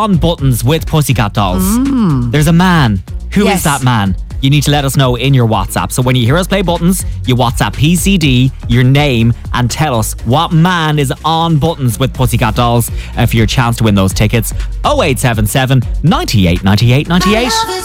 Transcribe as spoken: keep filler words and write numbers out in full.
on Buttons with Pussycat Dolls. Mm. There's a man. Who Yes. is that man? You need to let us know in your WhatsApp. So when you hear us play Buttons, you WhatsApp P C D, your name, and tell us what man is on Buttons with Pussycat Dolls uh, for your chance to win those tickets. oh eight seven seven, ninety-eight, ninety-eight, ninety-eight.